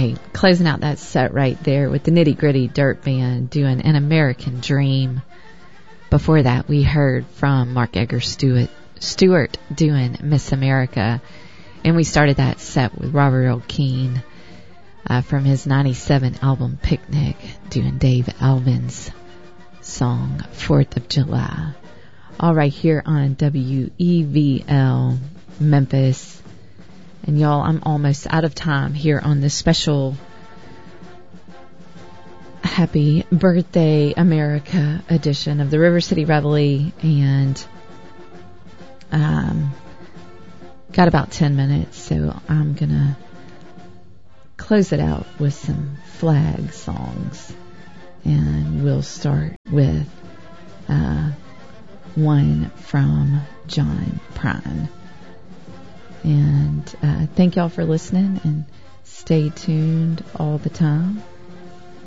right, closing out that set right there with the Nitty Gritty Dirt Band doing An American Dream. Before that, we heard from Mark Edgar Stewart doing Miss America. And we started that set with Robert Earl Keen from his 97 album Picnic doing Dave Alvin's song 4th of July. All right, here on WEVL Memphis. And y'all, I'm almost out of time here on this special Happy Birthday America edition of the River City Reveille. And got about 10 minutes, so I'm gonna close it out with some flag songs. And we'll start with one from John Prine. And thank y'all for listening, and stay tuned all the time.